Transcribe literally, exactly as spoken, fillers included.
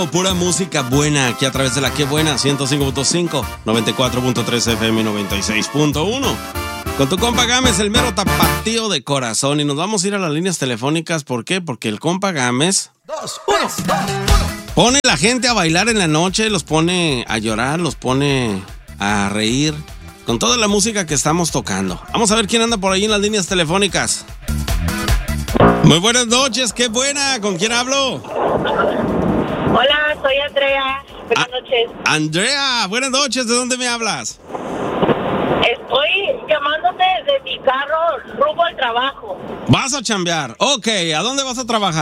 Pura música buena aquí a través de la que buena, ciento cinco punto cinco, noventa y cuatro punto tres F M y noventa y seis punto uno. Con tu compa Gámez, el mero tapatío de corazón. Y nos vamos a ir a las líneas telefónicas. ¿Por qué? Porque el compa Gámez Dos, uno, dos, uno. pone a la gente a bailar en la noche, los pone a llorar, los pone a reír con toda la música que estamos tocando. Vamos a ver quién anda por ahí en las líneas telefónicas. Muy buenas noches, qué buena. ¿Con quién hablo? Hola, soy Andrea. Buenas Ah, noches. Andrea, buenas noches. ¿De dónde me hablas? Estoy llamándote de mi carro rumbo al trabajo. Vas a chambear. Ok, ¿a dónde vas a trabajar?